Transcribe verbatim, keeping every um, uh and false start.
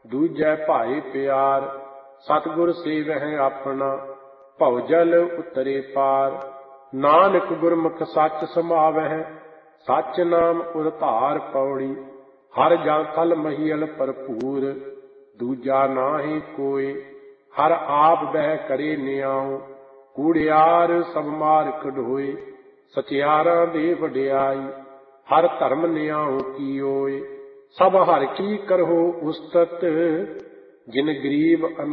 ਦੂਜੈ ਭਾਈ ਪਿਆਰ। ਸਤਿਗੁਰ ਸੇਵਹਿ ਆਪਣਾ, ਭਉ ਜਲ ਉਤਰੇ ਪਾਰ। ਨਾਨਕ ਗੁਰਮੁਖ ਸੱਚ ਸਮਾਵਹਿ, ਸੱਚ ਨਾਮ ਉਰ ਧਾਰ ਪੌੜੀ। ਹਰ ਜਾਂ ਥਲ ਮਹੀਅਲ ਭਰਪੂਰ, ਦੂਜਾ ਨਾਹੀ ਕੋਇ। ਹਰ ਆਪ ਬਹਿ ਕਰੇ ਨਿਆਉ, ਕੂੜਿਆਰ ਸਭ ਮਾਰ ਕਢੋਏ। ਸਚਿਆਰਾਂ ਦੇ ਵਡਿਆਈ, ਹਰ ਧਰਮ ਨਿਆਉ ਕੀਓਏ। ਸਭ ਹਰਿ ਕੀ ਕਰਹੁ ਉਸਤਤ, ਜਿਨ ਗਰੀਬ